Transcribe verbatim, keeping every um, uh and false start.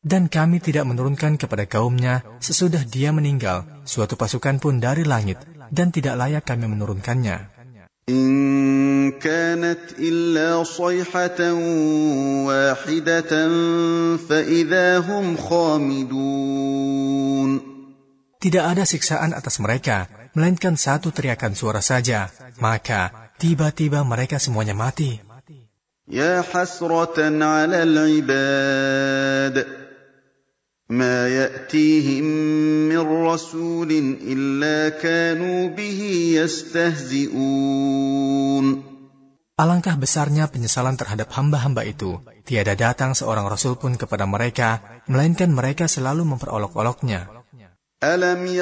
Dan kami tidak menurunkan kepada kaumnya sesudah dia meninggal suatu pasukan pun dari langit, dan tidak layak kami menurunkannya. In kanat illa sayhatan wahidatan fa idza hum khamidun. Tidak ada siksaan atas mereka, melainkan satu teriakan suara saja, maka tiba-tiba mereka semuanya mati. Ya hasratan 'alal 'ibad. ما يأتيهم من رسول إلا كانوا به يستهزئون. Alangkah besarnya penyesalan terhadap hamba-hamba itu. Tiada datang seorang rasul pun kepada mereka, melainkan mereka selalu memperolok-oloknya. Alam